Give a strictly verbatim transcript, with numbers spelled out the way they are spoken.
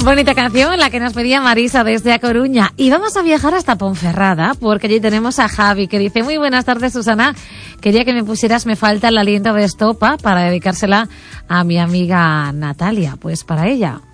Bonita canción, la que nos pedía Marisa desde A Coruña. Y vamos a viajar hasta Ponferrada, porque allí tenemos a Javi, que dice: muy buenas tardes, Susana. Quería que me pusieras Me falta el aliento de estopa para dedicársela a mi amiga Natalia. Pues para ella.